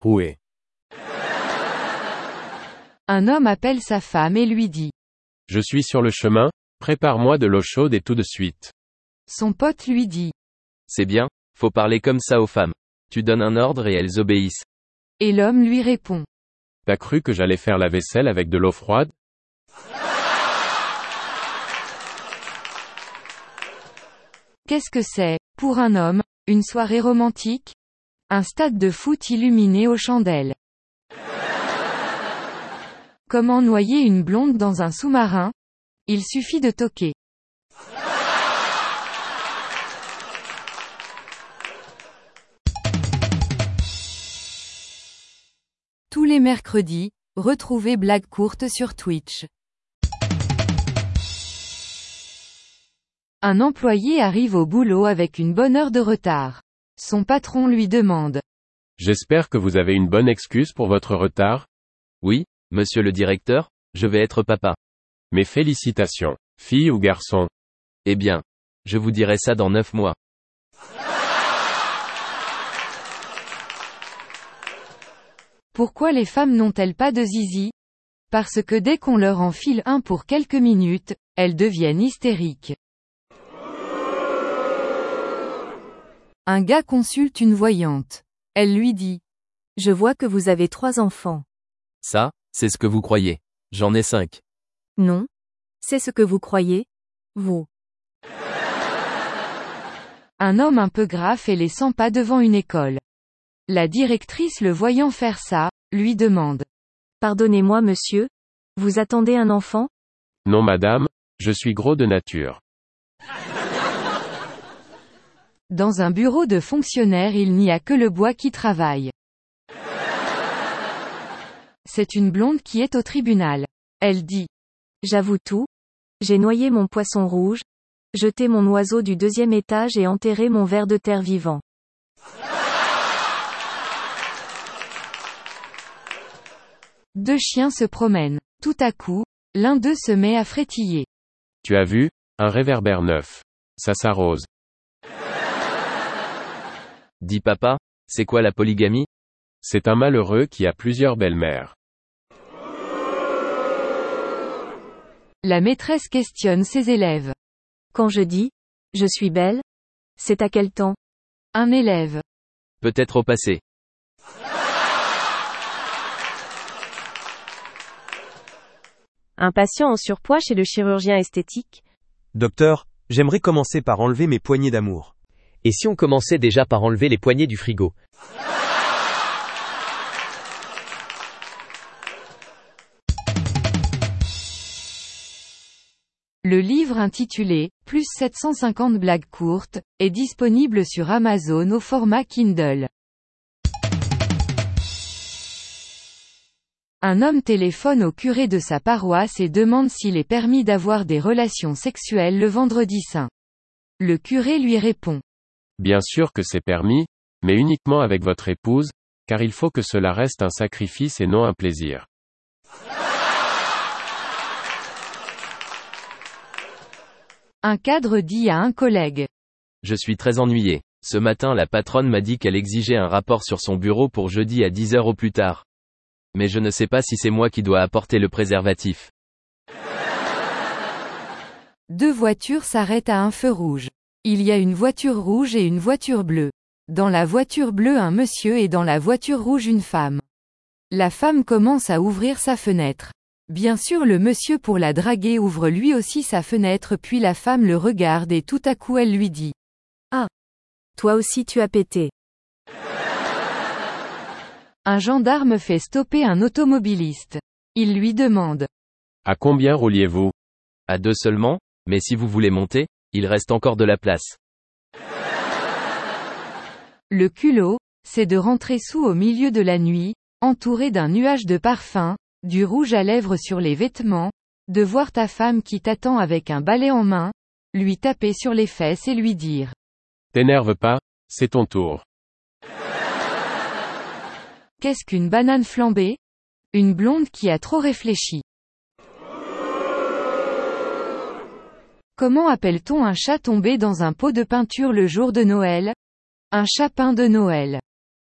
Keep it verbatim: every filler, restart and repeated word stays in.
Où est? Un homme appelle sa femme et lui dit. Je suis sur le chemin, prépare-moi de l'eau chaude et tout de suite. Son pote lui dit. C'est bien, faut parler comme ça aux femmes. Tu donnes un ordre et elles obéissent. Et l'homme lui répond. T'as cru que j'allais faire la vaisselle avec de l'eau froide? Qu'est-ce que c'est, pour un homme, une soirée romantique? Un stade de foot illuminé aux chandelles. Comment noyer une blonde dans un sous-marin? Il suffit de toquer. Tous les mercredis, retrouvez Blague courte sur Twitch. Un employé arrive au boulot avec une bonne heure de retard. Son patron lui demande. J'espère que vous avez une bonne excuse pour votre retard. Oui, monsieur le directeur, je vais être papa. Mes félicitations, fille ou garçon. Eh bien, je vous dirai ça dans neuf mois. Pourquoi les femmes n'ont-elles pas de zizi? Parce que dès qu'on leur enfile un pour quelques minutes, elles deviennent hystériques. Un gars consulte une voyante. Elle lui dit. Je vois que vous avez trois enfants. Ça, c'est ce que vous croyez. J'en ai cinq. Non. C'est ce que vous croyez, vous. Un homme un peu grave fait les cent pas devant une école. La directrice le voyant faire ça, lui demande. Pardonnez-moi monsieur? Vous attendez un enfant? Non madame, je suis gros de nature. Dans un bureau de fonctionnaire il n'y a que le bois qui travaille. C'est une blonde qui est au tribunal. Elle dit. J'avoue tout. J'ai noyé mon poisson rouge, jeté mon oiseau du deuxième étage et enterré mon ver de terre vivant. Deux chiens se promènent. Tout à coup, l'un d'eux se met à frétiller. Tu as vu? Un réverbère neuf. Ça s'arrose. Dis papa, c'est quoi la polygamie? C'est un malheureux qui a plusieurs belles-mères. La maîtresse questionne ses élèves. Quand je dis, je suis belle, c'est à quel temps? Un élève. Peut-être au passé. Un patient en surpoids chez le chirurgien esthétique. Docteur, j'aimerais commencer par enlever mes poignées d'amour. Et si on commençait déjà par enlever les poignées du frigo? Le livre intitulé « Plus sept cent cinquante blagues courtes » est disponible sur Amazon au format Kindle. Un homme téléphone au curé de sa paroisse et demande s'il est permis d'avoir des relations sexuelles le vendredi saint. Le curé lui répond. Bien sûr que c'est permis, mais uniquement avec votre épouse, car il faut que cela reste un sacrifice et non un plaisir. Un cadre dit à un collègue. Je suis très ennuyé. Ce matin la patronne m'a dit qu'elle exigeait un rapport sur son bureau pour jeudi à dix heures au plus tard. Mais je ne sais pas si c'est moi qui dois apporter le préservatif. Deux voitures s'arrêtent à un feu rouge. Il y a une voiture rouge et une voiture bleue. Dans la voiture bleue un monsieur et dans la voiture rouge une femme. La femme commence à ouvrir sa fenêtre. Bien sûr le monsieur pour la draguer ouvre lui aussi sa fenêtre puis la femme le regarde et tout à coup elle lui dit. Ah. Toi aussi tu as pété. Un gendarme fait stopper un automobiliste. Il lui demande. À combien rouliez-vous? À deux seulement, mais si vous voulez monter, il reste encore de la place. Le culot, c'est de rentrer sous au milieu de la nuit, entouré d'un nuage de parfum, du rouge à lèvres sur les vêtements, de voir ta femme qui t'attend avec un balai en main, lui taper sur les fesses et lui dire. T'énerve pas, c'est ton tour. Qu'est-ce qu'une banane flambée? Une blonde qui a trop réfléchi. Comment appelle-t-on un chat tombé dans un pot de peinture le jour de Noël? Un chapin de Noël.